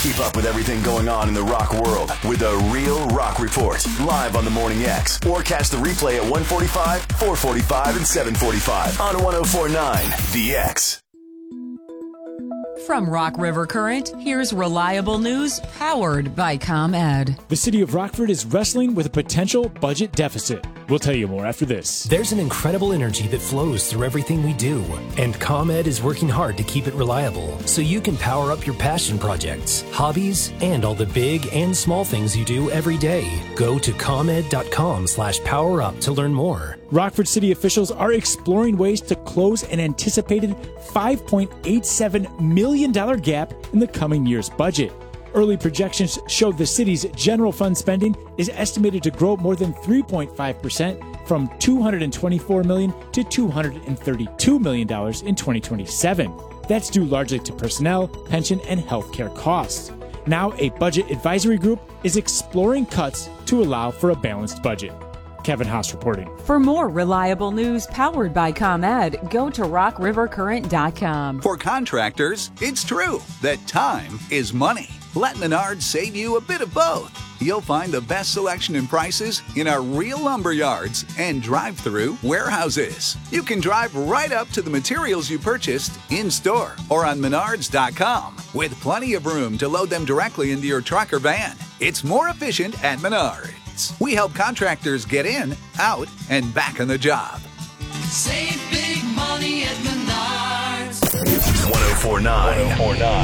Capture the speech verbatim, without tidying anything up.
Keep up with everything going on in the rock world with a Real Rock Report. Live on the Morning X. Or catch the replay at one forty-five, four forty-five, and seven forty-five on one oh four point nine The X. From Rock River Current, here's reliable news powered by ComEd. The city of Rockford is wrestling with a potential budget deficit. We'll tell you more after this. There's an incredible energy that flows through everything we do, and ComEd is working hard to keep it reliable so you can power up your passion projects, hobbies, and all the big and small things you do every day. Go to ComEd.com slash power up to learn more. Rockford city officials are exploring ways to close an anticipated five point eight seven million dollars gap in the coming year's budget. Early projections show the city's general fund spending is estimated to grow more than three point five percent from two hundred twenty-four million dollars to two hundred thirty-two million dollars in twenty twenty-seven. That's due largely to personnel, pension, and healthcare costs. Now, a budget advisory group is exploring cuts to allow for a balanced budget. Kevin Haas reporting. For more reliable news powered by ComEd, go to rock river current dot com. For contractors, it's true that time is money. Let Menards save you a bit of both. You'll find the best selection and prices in our real lumber yards and drive-through warehouses. You can drive right up to the materials you purchased in-store or on menards dot com with plenty of room to load them directly into your truck or van. It's more efficient at Menards. We help contractors get in, out, and back on the job. Save big money at Menards. one oh four point nine